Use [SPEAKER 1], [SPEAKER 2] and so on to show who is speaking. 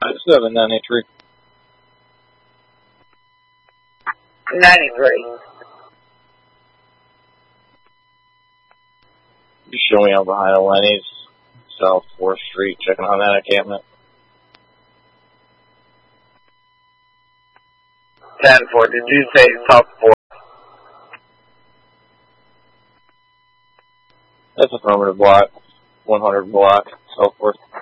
[SPEAKER 1] 793.
[SPEAKER 2] 93.
[SPEAKER 1] You show me out behind Lenny's, South 4th Street, checking on that encampment.
[SPEAKER 2] 10-4, did you say South 4?
[SPEAKER 1] That's affirmative block, 100 block, South 4th.